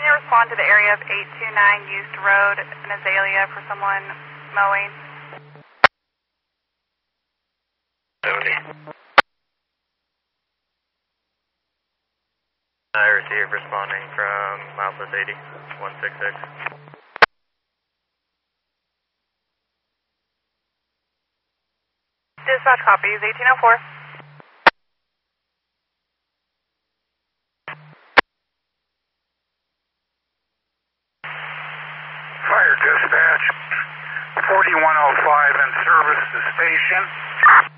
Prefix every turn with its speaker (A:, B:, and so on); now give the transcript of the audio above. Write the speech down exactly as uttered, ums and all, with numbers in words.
A: Can you respond to the area of eight two nine Eust Road in Azalea for someone mowing?
B: seventy. I received responding from Milepost eighty, one six six.
A: Dispatch copies, eighteen oh four.
C: Fire dispatch, forty-one oh five in service to station.